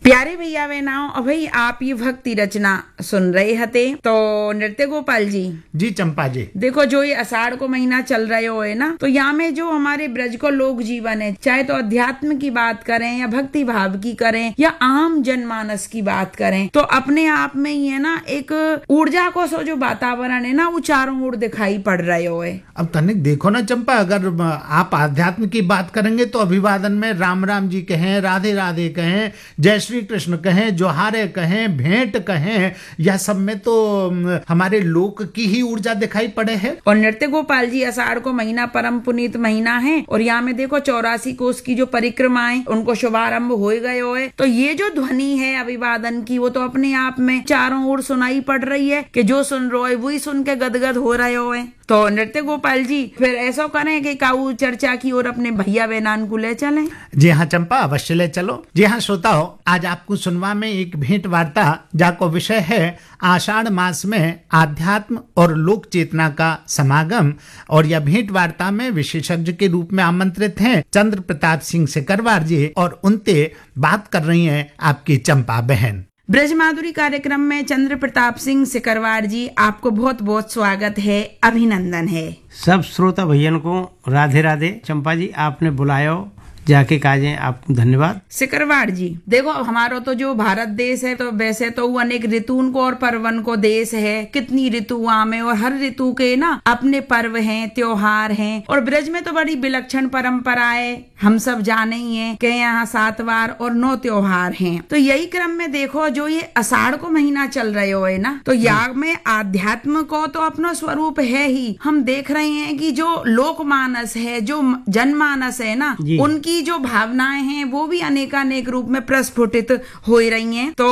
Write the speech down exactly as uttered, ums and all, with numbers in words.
प्यारे भैया बहनाओं, अभी आप ये भक्ति रचना सुन रहे हते तो नृत्य गोपाल जी जी चंपा जी, देखो जो ये आषाढ़ को महीना चल रहे हो है ना, तो यहाँ में जो हमारे ब्रज को लोक जीवन है, चाहे तो अध्यात्म की बात करें या भक्ति भाव की करें या आम जनमानस की बात करें, तो अपने आप में ही है ना एक ऊर्जा को सो जो वातावरण है ना वो चारों ओर दिखाई पड़ रहे हो है। अब तनिक देखो ना चंपा, अगर आप आध्यात्म की बात करेंगे तो अभिवादन में राम राम जी कहें, राधे राधे कहें, जय श्री कृष्ण कहें, जोहारे कहें, भेंट कहें, यह सब में तो हमारे लोक की ही ऊर्जा दिखाई पड़े है। और नृत्य गोपाल जी आषाढ़ को महीना परम पुनीत महीना है और यहाँ में देखो चौरासी कोस की जो परिक्रमाएं उनको शुभारंभ हो गए हो है, तो ये जो ध्वनि है अभिवादन की वो तो अपने आप में चारों ओर सुनाई पड़ रही है कि जो सुन रहे हो वही सुन के गदगद हो रहे हो है। तो नृत्य गोपाल जी फिर ऐसा करें कि काऊ चर्चा की ओर अपने भैया बहनान को ले चलें। जी हाँ चंपा, अवश्य ले चलो। जी हाँ श्रोता हो, आज आपको सुनवा में एक भेंट वार्ता जाको विषय है आषाढ़ मास में आध्यात्म और लोक चेतना का समागम। और यह भेंट वार्ता में विशेषज्ञ के रूप में आमंत्रित हैं चंद्र प्रताप सिंह सिकरवार जी और उनसे बात कर रही हैं आपकी चंपा बहन। ब्रज माधुरी कार्यक्रम में चंद्र प्रताप सिंह सिकरवार जी, आपको बहुत बहुत स्वागत है, अभिनंदन है। सब श्रोता भैयन को राधे राधे। चंपा जी आपने बुलाया, जाके काजे आपको धन्यवाद। सिकरवार जी देखो, हमारा तो जो भारत देश है तो वैसे तो वो अनेक ऋतुओं को और पर्वन को देश है, कितनी ऋतुओं में और हर ऋतु के ना अपने पर्व हैं, त्योहार हैं। और ब्रज में तो बड़ी विलक्षण परंपराएं हम सब जाने ही हैं कि यहाँ सात वार और नौ त्योहार हैं। तो यही क्रम में देखो जो ये आषाढ़ को महीना चल रहे हो है ना, तो याग में आध्यात्म को तो अपना स्वरूप है ही। हम देख रहे हैं कि जो लोकमानस है, जो जनमानस है ना, उनकी जो भावनाएं हैं वो भी अनेकानेक रूप में प्रस्फुटित हो रही हैं। तो